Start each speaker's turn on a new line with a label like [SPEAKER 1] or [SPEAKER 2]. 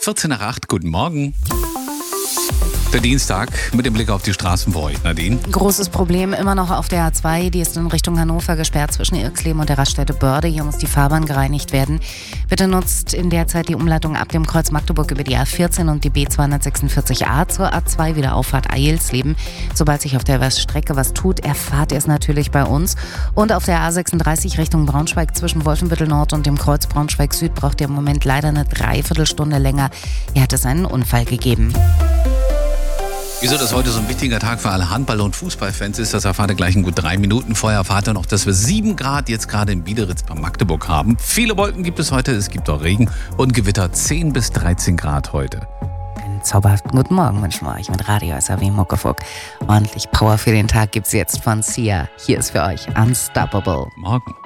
[SPEAKER 1] 14 nach 8, guten Morgen. Der Dienstag mit dem Blick auf die Straßen für heute, Nadine.
[SPEAKER 2] Großes Problem immer noch auf der A2, die ist in Richtung Hannover gesperrt zwischen Irxleben und der Raststätte Börde. Hier muss die Fahrbahn gereinigt werden. Bitte nutzt in der Zeit die Umleitung ab dem Kreuz Magdeburg über die A14 und die B246a zur A2 wieder Auffahrt Eilsleben. Sobald sich auf der Strecke was tut, erfahrt ihr es natürlich bei uns. Und auf der A36 Richtung Braunschweig zwischen Wolfenbüttel Nord und dem Kreuz Braunschweig Süd braucht ihr im Moment leider eine Dreiviertelstunde länger. Hier hat es einen Unfall gegeben.
[SPEAKER 1] Wieso das heute so ein wichtiger Tag für alle Handball- und Fußballfans ist, das erfahrt ihr gleich in gut 3 Minuten. Vorher erfahrt ihr noch, dass wir 7 Grad jetzt gerade in Biederitz bei Magdeburg haben. Viele Wolken gibt es heute, es gibt auch Regen und Gewitter 10 bis 13 Grad heute.
[SPEAKER 2] Einen zauberhaften guten Morgen wünschen wir euch mit Radio SAW Muckefuck. Ordentlich Power für den Tag gibt's jetzt von Sia. Hier ist für euch Unstoppable.
[SPEAKER 1] Morgen.